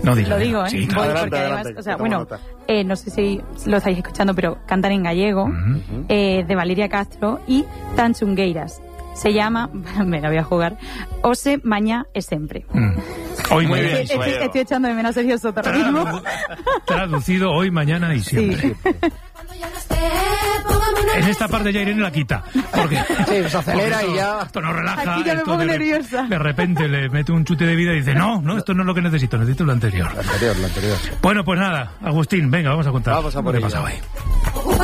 No digo. Lo digo, ¿eh? Sí, claro. Voy Adelante, porque además, adelante, o sea, que bueno, tomo nota. no sé si lo estáis escuchando, pero cantan en gallego, de Valeria Castro y Tanchungueiras. Se llama, me la voy a jugar, Ose, mañá e sempre. Hoy, Muy mañana bien. y siempre. Estoy echando de menos a Sergio Soto ahora mismo. Traducido hoy, mañana y siempre. Sí. En esta parte ya Irene la quita. Porque, Sí, se acelera porque y ya... Esto nos relaja. Aquí ya me esto pongo de- nerviosa. De repente le mete un chute de vida y dice, no, esto no es lo que necesito lo anterior. Lo anterior. Bueno, pues nada, Agustín, venga, vamos a contar Vamos a lo por que ello. pasa hoy.